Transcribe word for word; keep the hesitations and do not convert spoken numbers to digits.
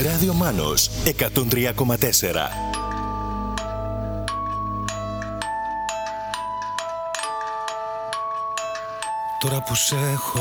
Ράδιο Μάνος εκατόν τρία κόμμα τέσσερα. Τώρα που σε έχω